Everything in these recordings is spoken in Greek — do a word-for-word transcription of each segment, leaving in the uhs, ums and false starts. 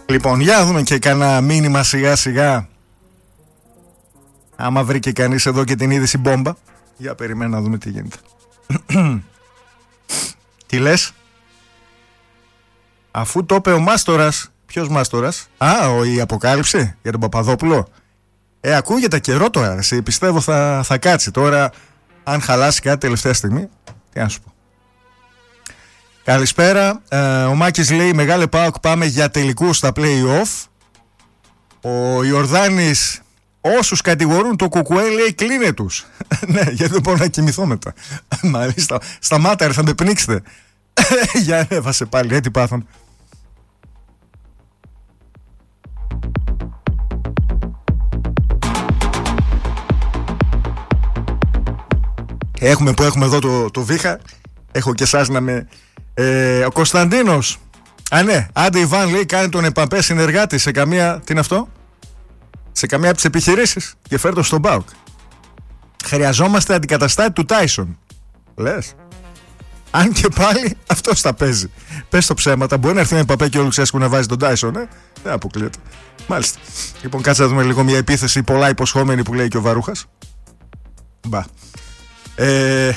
Λοιπόν, για να δούμε και κανένα μήνυμα σιγά σιγά. Άμα βρει και κανείς εδώ και την είδηση μπόμπα. Για περιμένω να δούμε τι γίνεται. Τι λες? Αφού το είπε ο Μάστορας. Ποιος Μάστορας? Α, ο, η αποκάλυψη για τον Παπαδόπουλο. Ε, ακούγεται καιρό τώρα. Εσύ, πιστεύω θα, θα κάτσει τώρα. Αν χαλάσει κάτι τελευταία στιγμή. Τι να σου πω. Καλησπέρα. ε, Ο Μάκης λέει: Μεγάλε ΠΑΟΚ, πάμε για τελικούς στα play-off. Ο Ιορδάνης: όσους κατηγορούν το Κουκουέ, λέει, κλείνε τους. Ναι, γιατί δεν μπορώ να κοιμηθώ μετά. Μάλιστα. Σταμάτα, ρε, θα με πνίξετε. Για έβασε πάλι, έτσι πάθαμε. Έχουμε που έχουμε εδώ το, το βήχα. Έχω και εσάς να με... Ε, ο Κωνσταντίνος. Α, ναι, άντε Ιβάν, λέει, κάνει τον Εμπαπέ συνεργάτη σε καμία... Τι είναι αυτό? Σε καμία από τις επιχειρήσεις και φέρ' το στον ΠΑΟΚ. Χρειαζόμαστε αντικαταστάτη του Τάισον. Λες? Αν και πάλι αυτός τα παίζει. Πες το ψέματα. Μπορεί να έρθει ένα Εμπαπέ και ο Λουτσέσκου να βάζει τον Τάισον, ε? Δεν αποκλείεται. Μάλιστα. Λοιπόν, κάτσε να δούμε λίγο μια επίθεση πολλά υποσχόμενη που λέει και ο Βαρούχας. Μπα. Ε,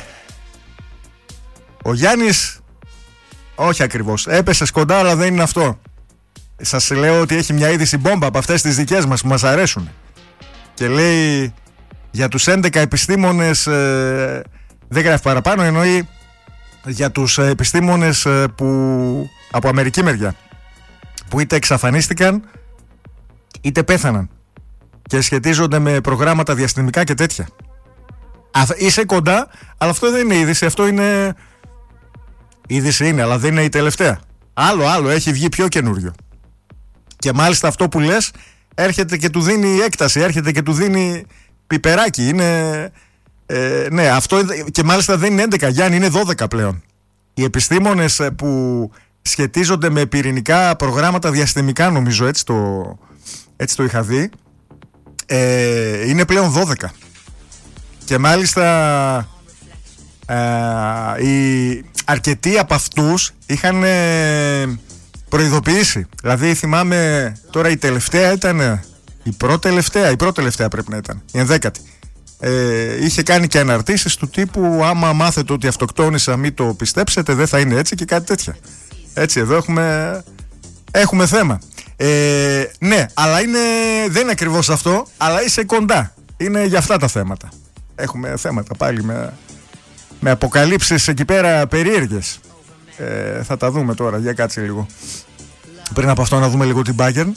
ο Γιάννης, όχι ακριβώς, έπεσε κοντά, αλλά δεν είναι αυτό. Σας λέω ότι έχει μια είδηση μπόμπα από αυτές τις δικές μας που μας αρέσουν. Και λέει για τους έντεκα επιστήμονες, ε, δεν γράφει παραπάνω, εννοεί για τους επιστήμονες ε, που από Αμερική μεριά, που είτε εξαφανίστηκαν είτε πέθαναν και σχετίζονται με προγράμματα διαστημικά και τέτοια. Α, είσαι κοντά, αλλά αυτό δεν είναι είδηση, αυτό είναι... Είδηση είναι, αλλά δεν είναι η τελευταία. Άλλο, άλλο, έχει βγει πιο καινούριο. Και μάλιστα αυτό που λες έρχεται και του δίνει έκταση, έρχεται και του δίνει πιπεράκι. Είναι... Ε, ναι, αυτό και μάλιστα δεν είναι έντεκα, Γιάννη, είναι δώδεκα πλέον. Οι επιστήμονες που σχετίζονται με πυρηνικά προγράμματα διαστημικά, νομίζω, έτσι το, έτσι το είχα δει, ε, είναι πλέον δώδεκα. Και μάλιστα ε, οι, αρκετοί από αυτούς είχαν ε, προειδοποιήσει. Δηλαδή θυμάμαι τώρα η τελευταία ήταν, η πρώτη τελευταία, η πρώτη τελευταία πρέπει να ήταν, η ενδέκατη. Ε, είχε κάνει και αναρτήσεις του τύπου άμα μάθετε ότι αυτοκτόνησα μην το πιστέψετε, δεν θα είναι έτσι και κάτι τέτοια. Έτσι εδώ έχουμε, έχουμε θέμα. Ε, ναι, αλλά είναι, δεν είναι ακριβώς αυτό, αλλά είσαι κοντά. Είναι για αυτά τα θέματα. Έχουμε θέματα πάλι με, με αποκαλύψεις εκεί πέρα περίεργες. Ε, θα τα δούμε τώρα, για κάτσε λίγο. Πριν από αυτό να δούμε λίγο την Bayern.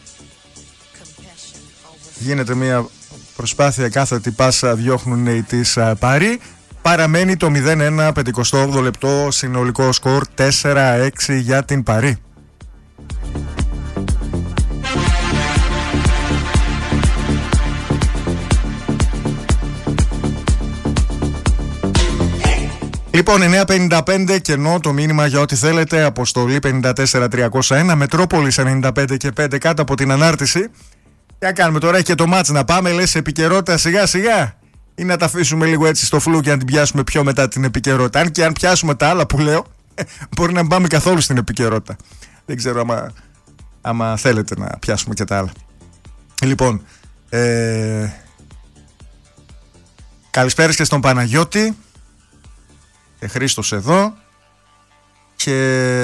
Γίνεται μια προσπάθεια, κάθετη πάσα διώχνουν οι της Παρί. Παραμένει το μηδέν ένα, πενηκοστό όγδοο λεπτό, συνολικό σκορ τέσσερα έξι για την Παρί. Λοιπόν, εννιά πενήντα πέντε, κενό το μήνυμα για ό,τι θέλετε. Αποστολή πενήντα τέσσερα τριακόσια ένα, Μετρόπολης ενενήντα πέντε και πέντε κάτω από την ανάρτηση. Τι να κάνουμε τώρα, έχει και το μάτς να πάμε, λες, επικαιρότητα σιγά σιγά, ή να τα αφήσουμε λίγο έτσι στο φλου και να την πιάσουμε πιο μετά την επικαιρότητα? Αν και αν πιάσουμε τα άλλα που λέω, μπορεί να μην πάμε καθόλου στην επικαιρότητα. Δεν ξέρω άμα, άμα θέλετε να πιάσουμε και τα άλλα. Λοιπόν, ε... καλησπέρα και στον Παναγιώτη. Και Χρήστος εδώ. Και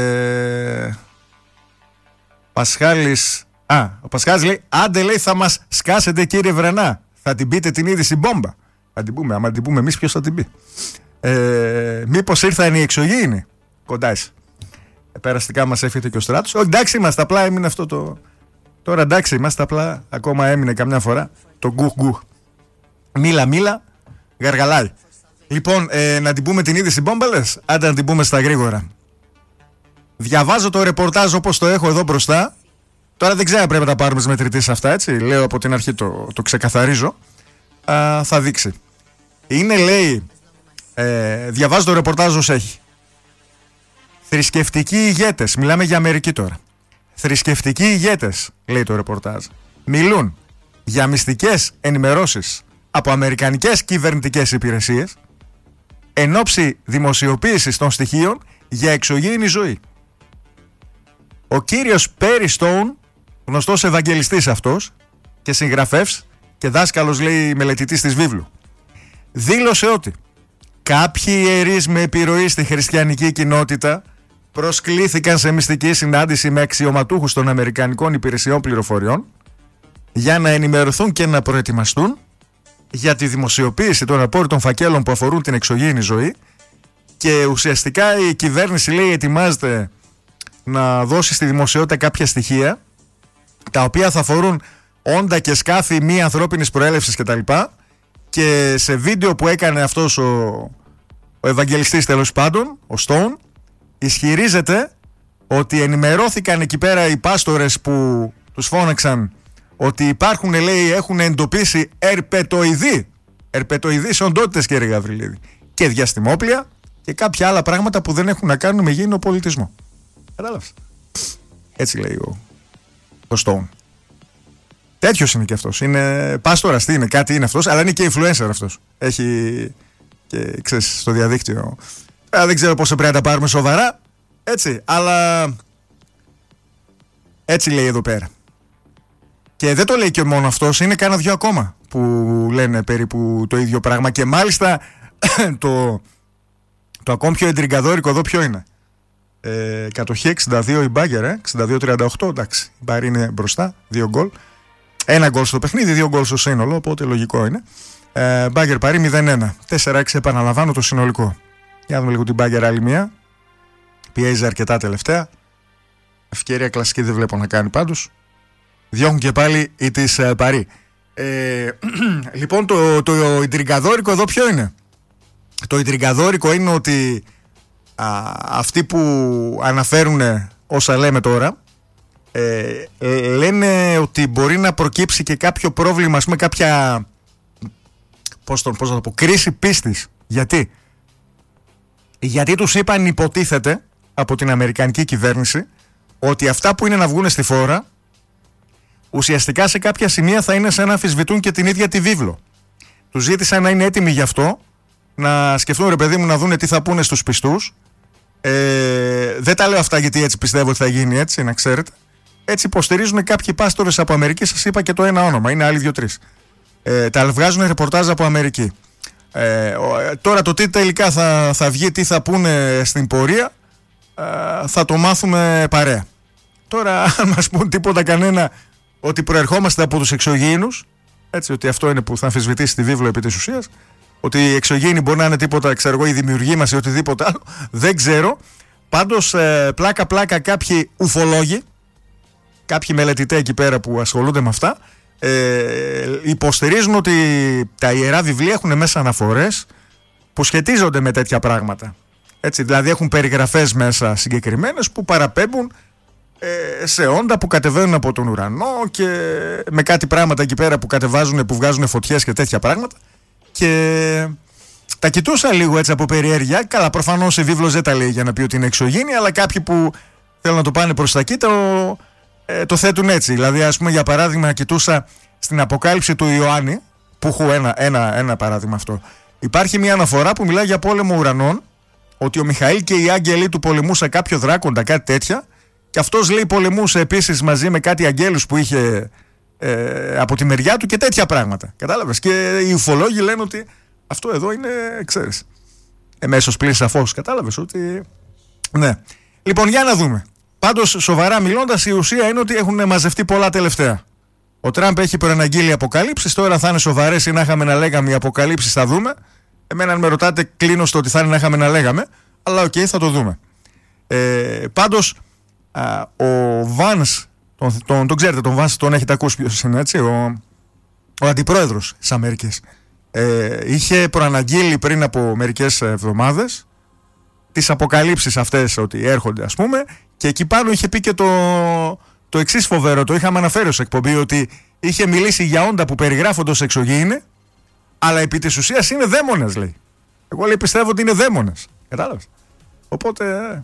Πασχάλης. Α, ο Πασχάλης λέει: άντε, λέει, θα μας σκάσετε, κύριε Βρενά. Θα την πείτε την είδηση μπόμπα? Θα την πούμε, άμα την πούμε εμείς, ποιος θα την πει? Ε, μήπως ήρθαν οι εξωγήινοι? Κοντά είσαι. Ε, περαστικά μας έφυγε και ο Στράτος. Όχι, εντάξει είμαστε, απλά έμεινε αυτό το... Τώρα εντάξει είμαστε, απλά ακόμα έμεινε καμιά φορά το γκουχ γκουχ. Μίλα μίλα, γαργαλάει. Λοιπόν, ε, να την πούμε την είδηση μπόμπα, λες? Άντε να την πούμε στα γρήγορα. Διαβάζω το ρεπορτάζ όπως το έχω εδώ μπροστά. Τώρα δεν ξέρω αν πρέπει να τα πάρουμε στις μετρητές αυτά, έτσι. Λέω από την αρχή, το, το ξεκαθαρίζω. Α, θα δείξει. Είναι, λέει, ε, διαβάζω το ρεπορτάζ ως έχει. Θρησκευτικοί ηγέτες, μιλάμε για Αμερική τώρα. Θρησκευτικοί ηγέτες, λέει το ρεπορτάζ, μιλούν για μυστικές ενημερώσεις από αμερικανικές κυβερνητικές υπηρεσίες εν ώψη δημοσιοποίησης των στοιχείων για εξωγήινη ζωή. Ο κύριος Πέρι Στόουν γνωστός Ευαγγελιστής αυτός και συγγραφεύς και δάσκαλος, λέει, μελετητής της βίβλου, δήλωσε ότι κάποιοι ιερείς με επιρροή στη χριστιανική κοινότητα προσκλήθηκαν σε μυστική συνάντηση με αξιωματούχους των Αμερικανικών Υπηρεσιών Πληροφοριών για να ενημερωθούν και να προετοιμαστούν για τη δημοσιοποίηση των απόρριτων φακέλων που αφορούν την εξωγήινη ζωή, και ουσιαστικά η κυβέρνηση, λέει, ετοιμάζεται να δώσει στη δημοσιότητα κάποια στοιχεία τα οποία θα αφορούν όντα και σκάφη μη ανθρώπινης προέλευσης κτλ. Και σε βίντεο που έκανε αυτός ο, ο Ευαγγελιστής, τέλος πάντων, ο Stone, ισχυρίζεται ότι ενημερώθηκαν εκεί πέρα οι πάστορες που τους φώναξαν ότι υπάρχουν, λέει, έχουν εντοπίσει ερπετοειδή, ερπετοειδείς οντότητες, κύριε Γαβριλίδη, και διαστημόπλια και κάποια άλλα πράγματα που δεν έχουν να κάνουν με γήινο πολιτισμό. Κατάλαβες? Έτσι λέει ο, ο Stone. Τέτοιος είναι και αυτός. Είναι πάστορας, τι είναι, κάτι είναι αυτός, αλλά είναι και influencer αυτός. Έχει και, ξέρεις, στο διαδίκτυο. Α, δεν ξέρω πόσο πρέπει να τα πάρουμε σοβαρά, έτσι, αλλά έτσι λέει εδώ πέρα. Και δεν το λέει και μόνο αυτός, είναι κάνα δυο ακόμα που λένε περίπου το ίδιο πράγμα. Και μάλιστα το, το ακόμη πιο εντριγκαδόρικο εδώ ποιο είναι? Ε, κατοχή εξήντα δύο η Μπάγκερ, ε, εξήντα δύο τριάντα οκτώ, εντάξει, η Μπάρ είναι μπροστά, δύο γκολ. Ένα γκολ στο παιχνίδι, δύο γκολ στο σύνολο, οπότε λογικό είναι. Ε, Μπάγκερ Παρί μηδέν ένα, τέσσερα έξι επαναλαμβάνω το συνολικό. Για να δούμε λίγο την Μπάγκερ άλλη μία. Πιέζει αρκετά τελευταία. Ευκαιρία κλασική δεν βλέπω να κάνει πάντως. Διώχνουν και πάλι η της ε, Παρί. Ε, λοιπόν, το, το, το ιντριγκαδόρικο εδώ ποιο είναι? Το ιντριγκαδόρικο είναι ότι α, αυτοί που αναφέρουν όσα λέμε τώρα ε, ε, λένε ότι μπορεί να προκύψει και κάποιο πρόβλημα, ας πούμε κάποια, πώς, το, πώς να το πω, κρίση πίστης. Γιατί? Γιατί τους είπαν, υποτίθεται, από την Αμερικανική κυβέρνηση ότι αυτά που είναι να βγουν στη φόρα ουσιαστικά σε κάποια σημεία θα είναι σαν να αμφισβητούν και την ίδια τη βίβλο. Τους ζήτησαν να είναι έτοιμοι γι' αυτό, να σκεφτούν, ρε παιδί μου, να δούνε τι θα πούνε στους πιστούς. Ε, δεν τα λέω αυτά γιατί έτσι πιστεύω ότι θα γίνει, έτσι, να ξέρετε. Έτσι υποστηρίζουν κάποιοι πάστορες από Αμερική, σας είπα και το ένα όνομα, είναι άλλοι δύο-τρεις. Ε, τα βγάζουν ρεπορτάζ από Αμερική. Ε, τώρα το τι τελικά θα, θα βγει, τι θα πούνε στην πορεία, ε, θα το μάθουμε παρέα. Τώρα, αν μας πούν τίποτα κανένα ότι προερχόμαστε από τους εξωγήινους, έτσι, ότι αυτό είναι που θα αμφισβητήσει τη βίβλο επί της ουσίας, ότι οι εξωγήινοι μπορεί να είναι τίποτα, ξέρω εγώ, η δημιουργή μας ή οτιδήποτε άλλο, δεν ξέρω. Πάντως, ε, πλάκα-πλάκα κάποιοι ουφολόγοι, κάποιοι μελετητές εκεί πέρα που ασχολούνται με αυτά, ε, υποστηρίζουν ότι τα Ιερά Βιβλία έχουν μέσα αναφορές που σχετίζονται με τέτοια πράγματα. Έτσι, δηλαδή έχουν περιγραφές μέσα συγκεκριμένες που παραπέμπουν ε, σε όντα που κατεβαίνουν από τον ουρανό και με κάτι πράγματα εκεί πέρα που κατεβάζουν, που βγάζουν φωτιές και τέτοια πράγματα. Και τα κοιτούσα λίγο έτσι από περιέργεια. Καλά, προφανώς η βίβλος δεν τα λέει για να πει ότι είναι εξωγήινη, αλλά κάποιοι που θέλουν να το πάνε προς τα εκεί το, ε, το θέτουν έτσι. Δηλαδή, ας πούμε, για παράδειγμα, κοιτούσα στην Αποκάλυψη του Ιωάννη, που έχω ένα, ένα, ένα παράδειγμα αυτό. Υπάρχει μια αναφορά που μιλάει για πόλεμο ουρανών, ότι ο Μιχαήλ και οι άγγελοι του πολεμούσαν κάποιο δράκοντα, κάτι τέτοια, και αυτός, λέει, πολεμούσε επίσης μαζί με κάτι αγγέλους που είχε ε, από τη μεριά του και τέτοια πράγματα. Κατάλαβες? Και οι ουφολόγοι λένε ότι αυτό εδώ είναι, ξέρεις, εμέσως πλήρης σαφώς. Κατάλαβες ότι. Ναι. Λοιπόν, για να δούμε. Πάντως, σοβαρά μιλώντας, η ουσία είναι ότι έχουν μαζευτεί πολλά τελευταία. Ο Τραμπ έχει προαναγγείλει αποκαλύψεις. Τώρα θα είναι σοβαρές ή να είχαμε να λέγαμε οι αποκαλύψεις, θα δούμε. Εμένα, αν με ρωτάτε, κλείνω στο ότι θα είναι να είχαμε να λέγαμε. Αλλά οκ, okay, θα το δούμε. Ε, πάντως, α, ο Βάνς, τον, τον, τον ξέρετε, τον Βάνς τον έχετε ακούσει ποιος είναι, έτσι, ο, ο αντιπρόεδρος της Αμερικής. Ε, είχε προαναγγείλει πριν από μερικές εβδομάδες τις αποκαλύψεις αυτές ότι έρχονται, ας πούμε, και εκεί πάνω είχε πει και το, το εξής φοβερό, το είχαμε αναφέρει ως εκπομπή, ότι είχε μιλήσει για όντα που περιγράφονται ως εξωγήινοι, αλλά επί της ουσίας είναι δαίμονες, λέει. Εγώ, λέει, πιστεύω ότι είναι δαίμονες. Κατάλαβες? Οπότε,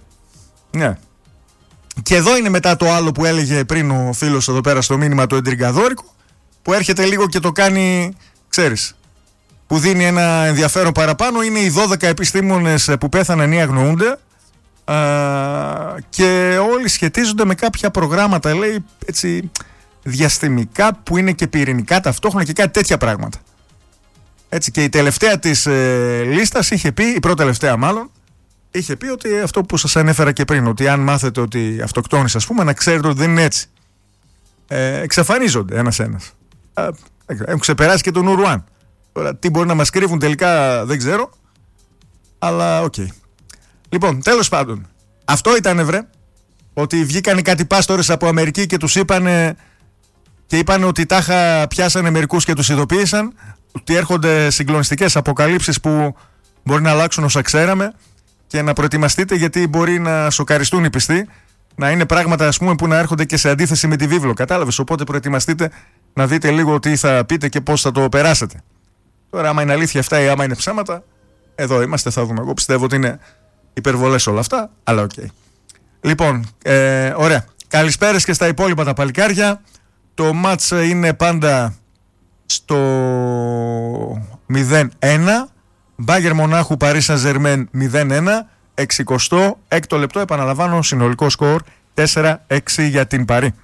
ναι. Και εδώ είναι μετά το άλλο που έλεγε πριν ο φίλος εδώ πέρα στο μήνυμα, το εντριγκαδόρικο, που έρχεται λίγο και το κάνει, ξέρεις, που δίνει ένα ενδιαφέρον παραπάνω. Είναι οι δώδεκα επιστήμονες που πέθαναν ή αγνοούνται, α, και όλοι σχετίζονται με κάποια προγράμματα, λέει, έτσι, διαστημικά που είναι και πυρηνικά ταυτόχρονα και κάτι τέτοια πράγματα. Έτσι, και η τελευταία της ε, λίστας είχε πει, η πρώτη τελευταία μάλλον, είχε πει ότι αυτό που σας ανέφερα και πριν, ότι αν μάθετε ότι αυτοκτόνησε, ας πούμε, να ξέρετε ότι δεν είναι έτσι. Ε, εξαφανίζονται ένας-ένας. Ε, έχουν ξεπεράσει και τον Ουρουάν. Τώρα τι μπορεί να μας κρύβουν τελικά δεν ξέρω, αλλά οκ. Okay. Λοιπόν, τέλος πάντων, αυτό ήταν βρε, ότι βγήκαν κάτι πάστορες από Αμερική και τους είπανε και είπαν ότι τάχα πιάσανε μερικούς και τους ειδοποίησαν ότι έρχονται συγκλονιστικές αποκαλύψεις που μπορεί να αλλάξουν όσα ξέραμε και να προετοιμαστείτε γιατί μπορεί να σοκαριστούν οι πιστοί, να είναι πράγματα ας πούμε που να έρχονται και σε αντίθεση με τη βίβλο, κατάλαβες, οπότε προετοιμαστείτε να δείτε λίγο τι θα πείτε και πώς θα το περάσετε. Τώρα άμα είναι αλήθεια αυτά ή άμα είναι ψέματα, εδώ είμαστε, θα δούμε. Εγώ πιστεύω ότι είναι υπερβολές όλα αυτά, αλλά οκ. Okay. Λοιπόν, ε, ωραία. Καλησπέρες και στα υπόλοιπα τα παλικάρια. Το μάτς είναι πάντα στο μηδέν ένα. Μπάγερ Μονάχου Παρί Σεν-Ζερμέν μηδέν ένα. εξηκοστό έκτο λεπτό, επαναλαμβάνω, συνολικό σκορ τέσσερα έξι για την Παρί.